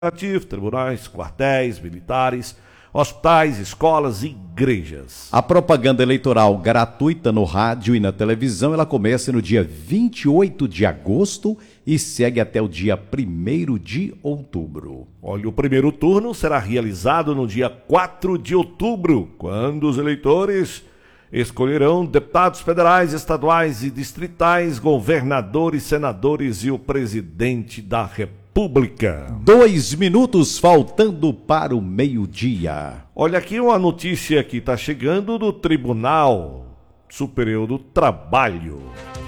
Administrativo, tribunais, quartéis, militares, hospitais, escolas e igrejas. A propaganda eleitoral gratuita no rádio e na televisão, ela começa no dia 28 de agosto e segue até o dia 1º de outubro. Olha, o primeiro turno será realizado no dia 4 de outubro, quando os eleitores escolherão deputados federais, estaduais e distritais, governadores, senadores e o presidente da República. 2 minutos faltando para o meio-dia. Olha aqui uma notícia que está chegando do Tribunal Superior do Trabalho.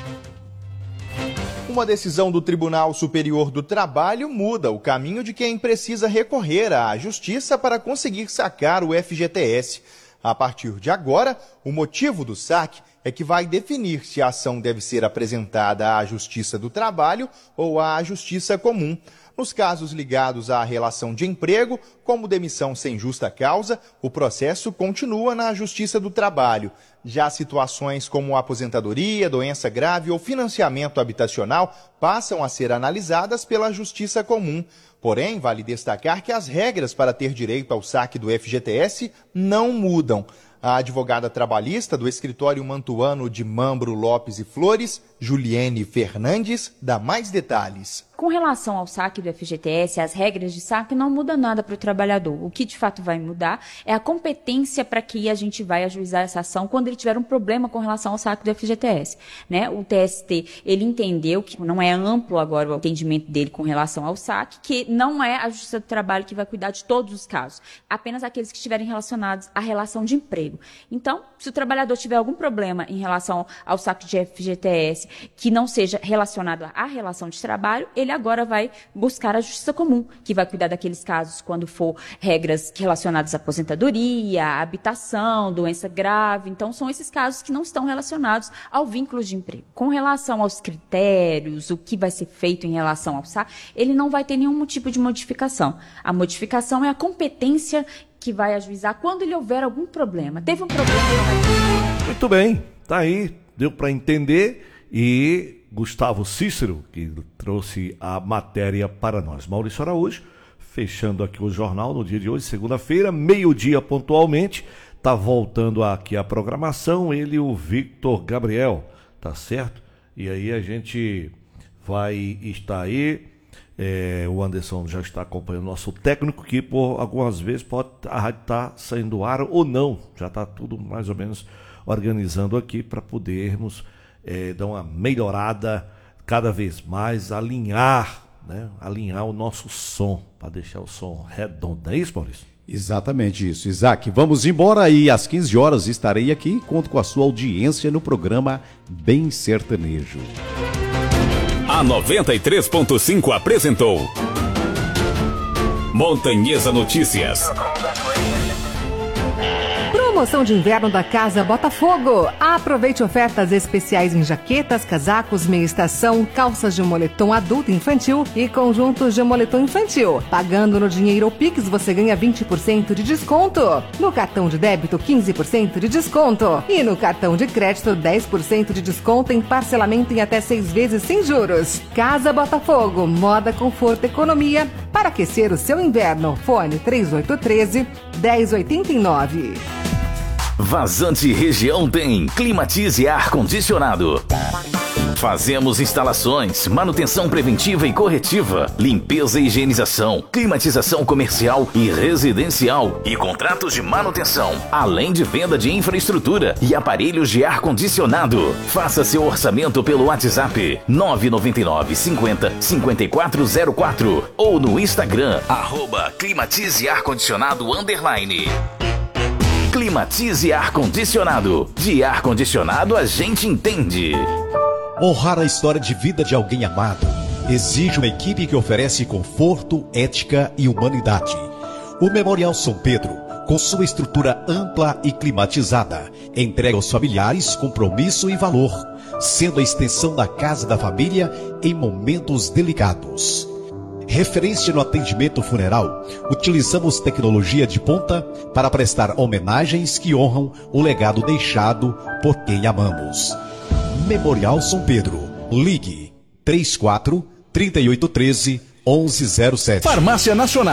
Uma decisão do Tribunal Superior do Trabalho muda o caminho de quem precisa recorrer à Justiça para conseguir sacar o FGTS. A partir de agora, o motivo do saque é que vai definir se a ação deve ser apresentada à Justiça do Trabalho ou à Justiça Comum. Nos casos ligados à relação de emprego, como demissão sem justa causa, o processo continua na Justiça do Trabalho. Já situações como aposentadoria, doença grave ou financiamento habitacional passam a ser analisadas pela Justiça Comum. Porém, vale destacar que as regras para ter direito ao saque do FGTS não mudam. A advogada trabalhista do escritório mantuano de Mambro, Lopes e Flores, Juliene Fernandes, dá mais detalhes. Com relação ao saque do FGTS, as regras de saque não mudam nada para o trabalhador. O que de fato vai mudar é a competência para que a gente vai ajuizar essa ação quando ele tiver um problema com relação ao saque do FGTS. Né? O TST, ele entendeu que não é amplo agora o entendimento dele com relação ao saque, que não é a Justiça do Trabalho que vai cuidar de todos os casos, apenas aqueles que estiverem relacionados à relação de emprego. Então, se o trabalhador tiver algum problema em relação ao saque de FGTS que não seja relacionado à relação de trabalho, ele agora vai buscar a Justiça Comum, que vai cuidar daqueles casos quando for regras relacionadas à aposentadoria, à habitação, doença grave. Então, são esses casos que não estão relacionados ao vínculo de emprego. Com relação aos critérios, o que vai ser feito em relação ao saque, ele não vai ter nenhum tipo de modificação. A modificação é a competência que vai ajuizar quando ele houver algum problema. Teve um problema... Muito bem, tá aí, deu para entender. E Gustavo Cícero, que trouxe a matéria para nós. Maurício Araújo, fechando aqui o jornal no dia de hoje, segunda-feira, meio-dia pontualmente. Tá voltando aqui a programação, ele e o Victor Gabriel, tá certo? E aí a gente vai estar aí. O Anderson já está acompanhando o nosso técnico, que por algumas vezes a rádio estar saindo do ar ou não. Já está tudo mais ou menos organizando aqui para podermos dar uma melhorada cada vez mais, alinhar o nosso som, para deixar o som redondo. É isso, Maurício? Exatamente isso, Isaac. Vamos embora e às 15 horas estarei aqui, conto com a sua audiência no programa Bem Sertanejo. A 93.5 apresentou Montanhesa Notícias. Promoção de inverno da Casa Botafogo. Aproveite ofertas especiais em jaquetas, casacos, meia estação, calças de moletom adulto e infantil e conjuntos de moletom infantil. Pagando no dinheiro ou Pix, você ganha 20% de desconto. No cartão de débito, 15% de desconto. E no cartão de crédito, 10% de desconto em parcelamento em até 6 vezes sem juros. Casa Botafogo, moda, conforto, economia. Para aquecer o seu inverno, fone 3813-1089. Vazante Região tem Climatize Ar-Condicionado. Fazemos instalações, manutenção preventiva e corretiva, limpeza e higienização, climatização comercial e residencial e contratos de manutenção, além de venda de infraestrutura e aparelhos de ar-condicionado. Faça seu orçamento pelo WhatsApp 999 50 5404 ou no Instagram @Climatize Ar-Condicionado _. Climatize Ar-Condicionado. De ar-condicionado a gente entende. Honrar a história de vida de alguém amado exige uma equipe que oferece conforto, ética e humanidade. O Memorial São Pedro, com sua estrutura ampla e climatizada, entrega aos familiares compromisso e valor, sendo a extensão da casa da família em momentos delicados. Referência no atendimento funeral, utilizamos tecnologia de ponta para prestar homenagens que honram o legado deixado por quem amamos. Memorial São Pedro. Ligue 34 3813 1107. Farmácia Nacional.